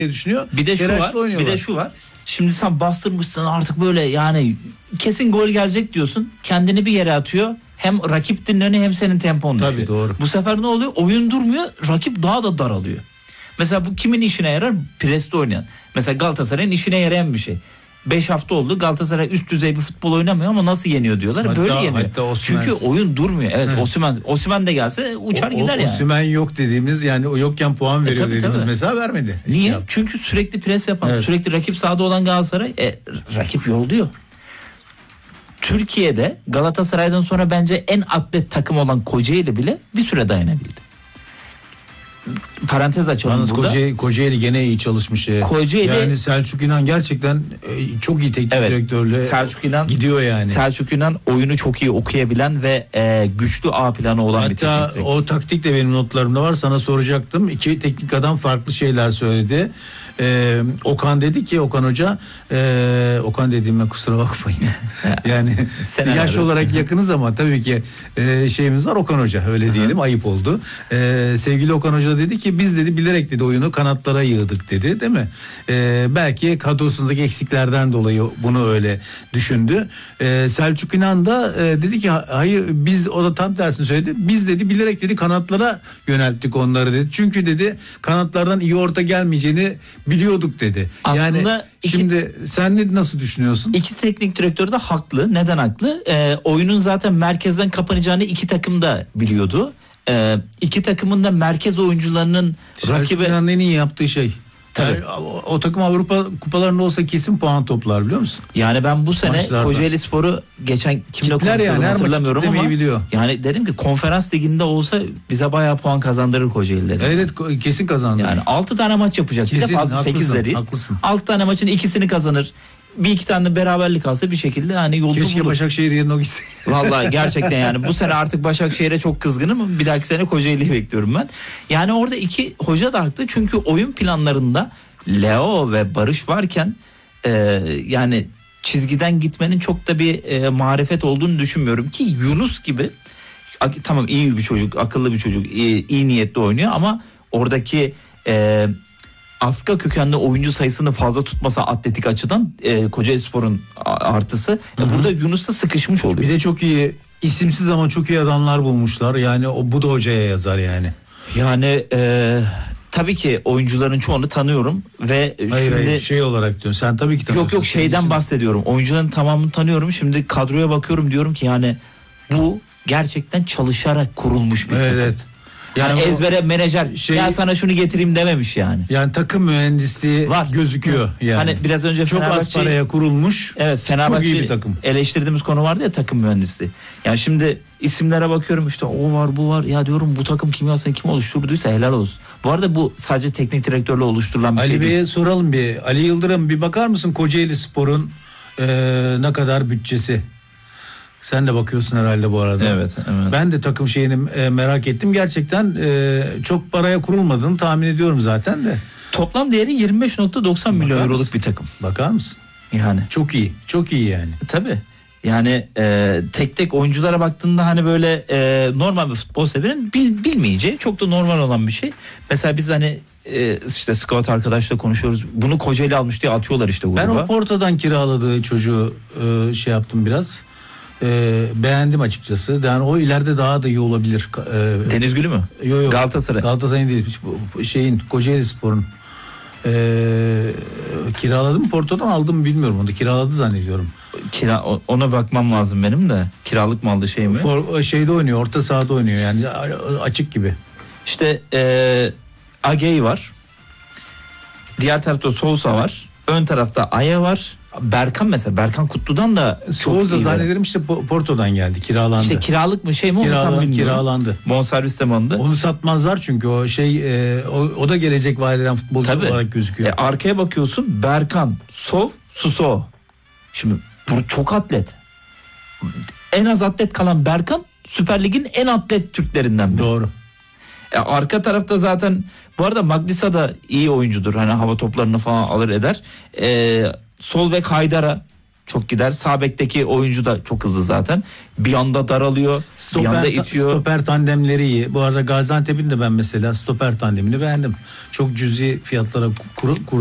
düşünüyor. Bir de şu var. Şimdi sen bastırmışsın artık böyle, yani kesin gol gelecek diyorsun. Kendini bir yere atıyor. Hem rakip dinleniyor hem senin tempon düşüyor. Tabii, doğru. Bu sefer ne oluyor? Oyun durmuyor. Rakip daha da daralıyor. Mesela bu kimin işine yarar? Preste oynayan. Mesela Galatasaray'ın işine yarayan bir şey. 5 hafta oldu, Galatasaray üst düzey bir futbol oynamıyor ama nasıl yeniyor diyorlar. Böyle yeniyor. Çünkü oyun durmuyor. Evet, Osimhen de gelse uçar gider yani. Osimhen yok dediğimiz, yani o yokken puan veriyor dediğimiz mesela vermedi. Niye? Çünkü sürekli pres yapan, sürekli rakip sahada olan Galatasaray rakip yolluyor. Türkiye'de Galatasaray'dan sonra bence en atlet takım olan Kocaeli bile bir süre dayanabildi. Parantez açalım yalnız burada. Kocaeli gene iyi çalışmış. Yani Selçuk İnan gerçekten çok iyi teknik direktörle Selçuk İnan gidiyor yani. Selçuk İnan oyunu çok iyi okuyabilen ve güçlü A planı olan bir teknik direktör. Hatta o taktik de benim notlarımda var, sana soracaktım. 2 teknik adam farklı şeyler söyledi. Okan dedi ki, Okan Hoca, Okan dediğime kusura bakmayın. Yani yaş olarak yakınız ama tabii ki şeyimiz var, Okan Hoca, öyle diyelim, ayıp oldu. Sevgili Okan Hoca dedi ki biz dedi bilerek dedi oyunu kanatlara yığdık dedi, değil mi? Belki kadrosundaki eksiklerden dolayı bunu öyle düşündü. Selçuk İnan da dedi ki hayır, biz, o da tam tersini söyledi. Biz dedi bilerek dedi kanatlara yönelttik onları dedi. Çünkü dedi kanatlardan iyi orta gelmeyeceğini biliyorduk dedi. Aslında yani şimdi sen nasıl düşünüyorsun? İki teknik direktör de haklı. Neden haklı? Oyunun zaten merkezden kapanacağını iki takım da biliyordu. İki takımın da merkez oyuncularının rakibe en iyi yaptığı şey. Yani o takım Avrupa kupalarında olsa kesin puan toplar, biliyor musun? Yani ben bu sene Kocaelispor'u geçen kimle konuşuyorum hatırlamıyorum ama biliyor. Yani dedim ki konferans liginde olsa bize bayağı puan kazandırır Kocaeli dedim. Evet, kesin kazandırır. Yani 6 tane maç yapacak. Kesin, bir de fazla 8'leri. 6 tane maçın 2'sini kazanır. Bir iki tane de beraberlik alsa bir şekilde hani yolunu bulur. Keşke Başakşehir yerine o gitsin. Vallahi gerçekten yani bu sene artık Başakşehir'e çok kızgınım. Bir dahaki sene Kocaeli'yi bekliyorum ben. Yani orada iki hoca da haklı. Çünkü oyun planlarında Leo ve Barış varken yani çizgiden gitmenin çok da bir marifet olduğunu düşünmüyorum ki Yunus gibi tamam iyi bir çocuk, akıllı bir çocuk, iyi niyetli oynuyor ama oradaki Afrika kökenli oyuncu sayısını fazla tutmasa atletik açıdan Kocaelispor'un artısı. Burada Yunus da sıkışmış oluyor. Bir de çok iyi, isimsiz ama çok iyi adamlar bulmuşlar. Yani bu da hocaya yazar yani. Yani tabii ki oyuncuların çoğunu tanıyorum ve hayır, şey olarak diyorum. Sen tabii ki tanıyorsun. Yok şeyden bahsediyorum. Oyuncuların tamamını tanıyorum. Şimdi kadroya bakıyorum, diyorum ki yani bu gerçekten çalışarak kurulmuş bir takım. Evet. Yani ezbere menajer ya sana şunu getireyim dememiş yani. Yani takım mühendisliği var, gözüküyor yani. Hani biraz önce çok az paraya kurulmuş. Evet, Fenerbahçe çok iyi bir takım. Eleştirdiğimiz konu vardı ya, takım mühendisliği. Yani şimdi isimlere bakıyorum, işte o var bu var. Ya diyorum bu takım kimyasını kim oluşturduysa helal olsun. Bu arada bu sadece teknik direktörle oluşturulan bir şey değil. Ali Bey'e soralım bir. Ali Yıldırım, bir bakar mısın Kocaelispor'un ne kadar bütçesi? Sen de bakıyorsun herhalde bu arada. Evet. Ben de takım şeyini merak ettim. Gerçekten çok paraya kurulmadığını tahmin ediyorum zaten de. Toplam değeri 25.90 milyon euroluk bir takım. Bakar mısın? Yani. Çok iyi. Çok iyi yani. Tabii. Yani tek tek oyunculara baktığında hani böyle normal bir futbol severin bilmeyeceği çok da normal olan bir şey. Mesela biz hani işte scout arkadaşla konuşuyoruz. Bunu Kocaeli almış diye atıyorlar işte gruba. Ben o Porto'dan kiraladığı çocuğu şey yaptım biraz. Beğendim açıkçası. Yani o ileride daha da iyi olabilir. Deniz Gülü mü? Yok. Galatasaray'ın değil. Kocaelispor'un. Kiraladım Porto'dan, aldım bilmiyorum, onu da kiraladı zannediyorum. Ona bakmam lazım benim de. Kiralık mı aldı şey mi? Şeyde oynuyor, orta sahada oynuyor yani, açık gibi. İşte Agey var. Diğer tarafta Sousa var. Ön tarafta Aya var. Berkan mesela. Berkan Kutlu'dan da Sousa zannederim işte Porto'dan geldi, kiralandı. İşte kiralık mı şey mi onu tam bilmiyorum. Kiralandı. Bonservis de mi alındı? Onu satmazlar çünkü o şey o da gelecek vaat eden futbolcu olarak gözüküyor. Arkaya bakıyorsun, Berkan, Sov, Suso. Şimdi bu çok atlet. En az atlet kalan Berkan Süper Lig'in en atlet Türklerinden biri. Doğru. Arka tarafta zaten bu arada Magdisa da iyi oyuncudur. Hani hava toplarını falan alır eder. Sol bek Haydar'a çok gider. Sağ bekteki oyuncu da çok hızlı zaten. Bir anda daralıyor, bir anda itiyor. Stoper tandemleri iyi. Bu arada Gaziantep'in de ben mesela stoper tandemini beğendim. Çok cüzi fiyatlara